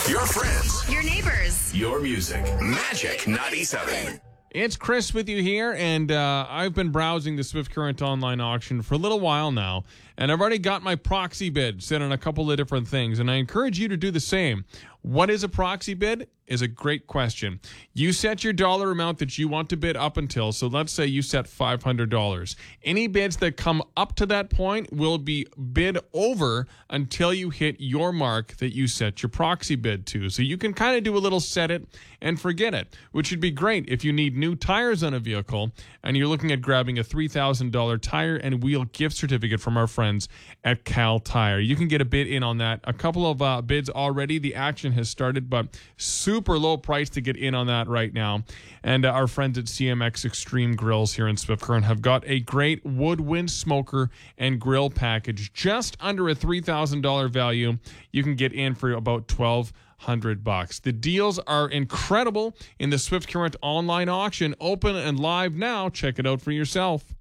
Your friends. Your neighbors. Your music. Magic 97. It's Chris with you here, and I've been browsing the Swift Current online auction for a little while now, and I've already got my proxy bid set on a couple of different things, and I encourage you to do the same. What is a proxy bid? Is a great question. You set your dollar amount that you want to bid up until, so let's say you set $500. Any bids that come up to that point will be bid over until you hit your mark that you set your proxy bid to. So you can kind of do a little set it and forget it, which would be great if you need new tires on a vehicle and you're looking at grabbing a $3,000 tire and wheel gift certificate from our friends at Cal Tire. You can get a bid in on that. A couple of bids already. The action has started, but super low price to get in on that right now. And our friends at CMX Extreme Grills here in Swift Current have got a great woodwind smoker and grill package just under a $3,000 value. You can get in for about $1,200. The deals are incredible in the Swift Current online auction, open and live now. Check it out for yourself.